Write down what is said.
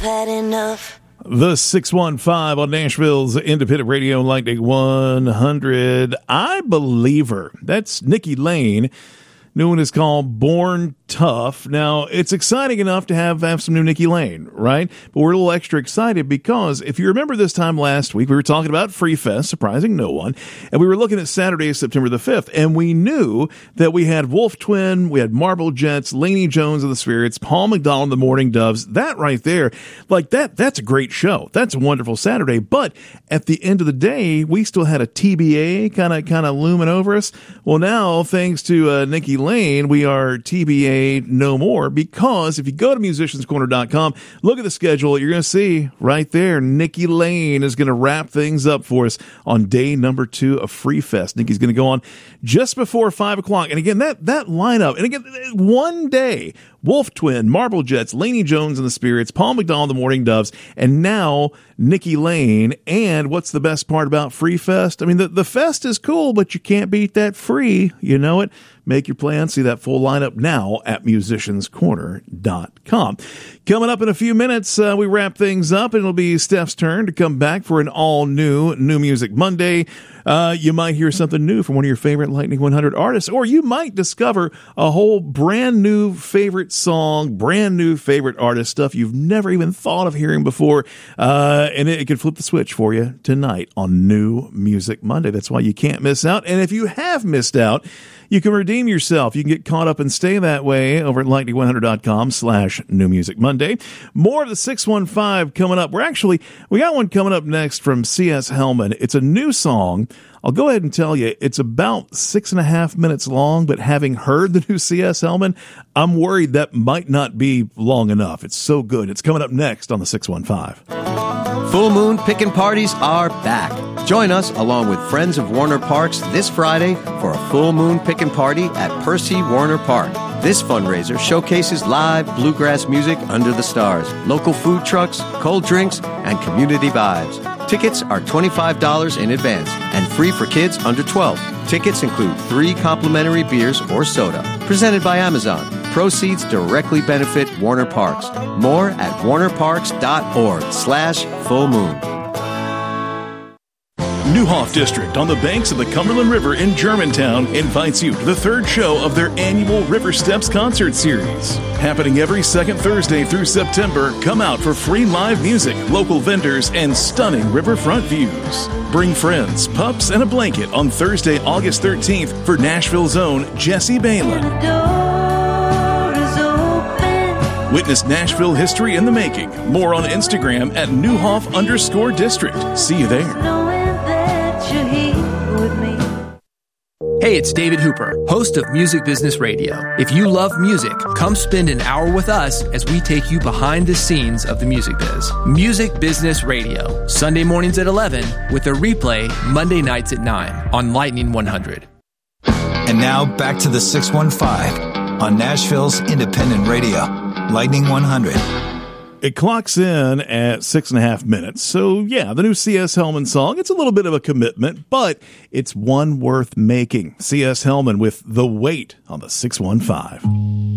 had enough. The 615 on Nashville's Independent Radio, Lightning 100. I Believe Her. That's Nikki Lane. New one is called Born Tough. Now, it's exciting enough to have some new Nikki Lane, right? But we're a little extra excited because if you remember this time last week, we were talking about Free Fest, surprising no one, and we were looking at Saturday, September the 5th, and we knew that we had Wolf Twin, we had Marble Jets, Laney Jones of the Spirits, Paul McDonald and the Morning Doves. That right there, like that's a great show. That's a wonderful Saturday. But at the end of the day, we still had a TBA kind of looming over us. Well, now, thanks to Nikki Lane, we are TBA no more, because if you go to musicianscorner.com, look at the schedule, you're going to see right there, Nikki Lane is going to wrap things up for us on day number 2 of Free Fest. Nikki's going to go on just before 5 o'clock. And again, that lineup, and again, one day, Wolf Twin, Marble Jets, Laney Jones and the Spirits, Paul McDonald, the Morning Doves, and now Nikki Lane. And what's the best part about Free Fest? I mean, the fest is cool, but you can't beat that free. You know it. Make your plans. See that full lineup now at musicianscorner.com. Coming up in a few minutes, we wrap things up, and it'll be Steph's turn to come back for an all-new New Music Monday. You might hear something new from one of your favorite Lightning 100 artists, or you might discover a whole brand new favorite song, brand new favorite artist, stuff you've never even thought of hearing before, and it can flip the switch for you tonight on New Music Monday. That's why you can't miss out. And if you have missed out, you can redeem yourself. You can get caught up and stay that way over at lightning100.com/New Music Monday. More of the 615 coming up. We got one coming up next from C.S. Hellman. It's a new song. I'll go ahead and tell you, it's about 6.5 minutes long, but having heard the new C.S. Hellman, I'm worried that might not be long enough. It's so good. It's coming up next on the 615. Full Moon Pickin' Parties are back. Join us along with friends of Warner Parks this Friday for a Full Moon Pickin' Party at Percy Warner Park. This fundraiser showcases live bluegrass music under the stars, local food trucks, cold drinks, and community vibes. Tickets are $25 in advance and free for kids under 12. Tickets include 3 complimentary beers or soda. Presented by Amazon. Proceeds directly benefit Warner Parks. More at warnerparks.org/fullmoon. Neuhoff District on the banks of the Cumberland River in Germantown invites you to the 3rd show of their annual River Steps concert series. Happening every second Thursday through September, come out for free live music, local vendors, and stunning riverfront views. Bring friends, pups, and a blanket on Thursday, August 13th for Nashville's own Jesse Balin. Witness Nashville history in the making. More on Instagram at Neuhoff_District. See you there. Hey, it's David Hooper, host of Music Business Radio. If you love music, come spend an hour with us as we take you behind the scenes of the music biz. Music Business Radio, Sunday mornings at 11, with a replay Monday nights at 9 on Lightning 100. And now back to the 615 on Nashville's Independent Radio, Lightning 100. It clocks in at 6.5 minutes. So, yeah, the new C.S. Hellman song, it's a little bit of a commitment, but it's one worth making. C.S. Hellman with The Wait on the 615.